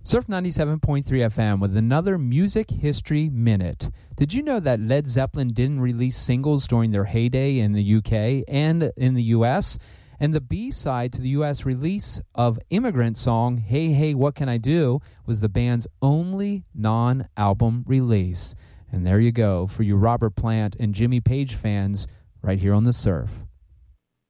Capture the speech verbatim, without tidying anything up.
Surf ninety-seven point three F M with another Music History Minute. Did you know that Led Zeppelin didn't release singles during their heyday in the U K and in the U S? And the B-side to the U S release of Immigrant Song, Hey Hey What Can I Do, was the band's only non-album release. And there you go for you Robert Plant and Jimmy Page fans right here on The Surf.